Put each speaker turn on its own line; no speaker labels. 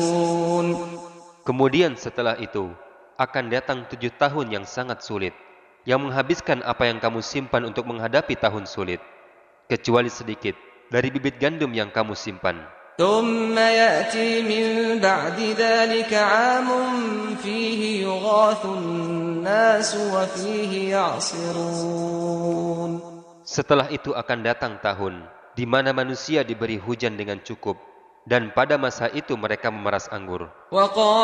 Kemudian setelah itu akan datang 7 tahun yang sangat sulit, yang menghabiskan apa yang kamu simpan untuk menghadapi tahun sulit, kecuali sedikit dari bibit gandum yang kamu simpan.
ثم يأتي من بعد ذلك عام فيه يغاث الناس وفيه يعصرون.
Setelah itu akan datang tahun di mana manusia diberi hujan dengan cukup, dan pada masa itu mereka memeras anggur.